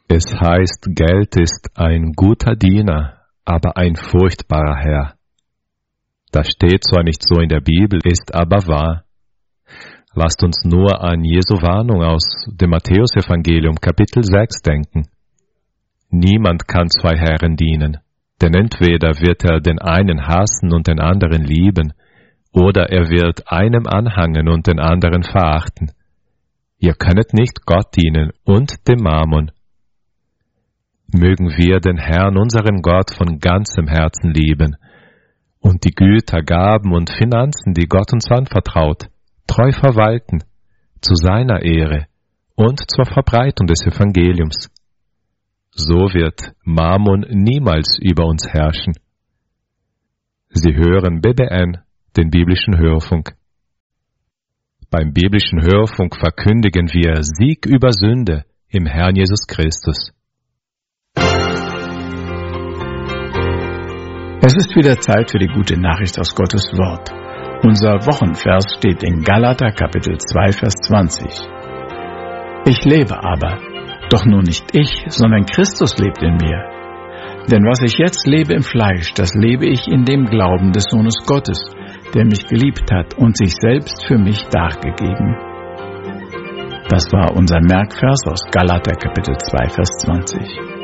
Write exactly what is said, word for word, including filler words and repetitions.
Es heißt, Geld ist ein guter Diener, aber ein furchtbarer Herr. Das steht zwar nicht so in der Bibel, ist aber wahr. Lasst uns nur an Jesu Warnung aus dem Matthäusevangelium Kapitel sechs denken. Niemand kann zwei Herren dienen, denn entweder wird er den einen hassen und den anderen lieben, oder er wird einem anhangen und den anderen verachten. Ihr könnet nicht Gott dienen und dem Mammon. Mögen wir den Herrn, unseren Gott, von ganzem Herzen lieben und die Güter, Gaben und Finanzen, die Gott uns anvertraut, treu verwalten, zu seiner Ehre und zur Verbreitung des Evangeliums. So wird Mammon niemals über uns herrschen. Sie hören B B N, den biblischen Hörfunk. Beim biblischen Hörfunk verkündigen wir Sieg über Sünde im Herrn Jesus Christus. Es ist wieder Zeit für die gute Nachricht aus Gottes Wort. Unser Wochenvers steht in Galater Kapitel zwei, Vers zwanzig. Ich lebe aber, doch nun nicht ich, sondern Christus lebt in mir. Denn was ich jetzt lebe im Fleisch, das lebe ich in dem Glauben des Sohnes Gottes, der mich geliebt hat und sich selbst für mich dargegeben. Das war unser Merkvers aus Galater Kapitel zwei, Vers zwanzig.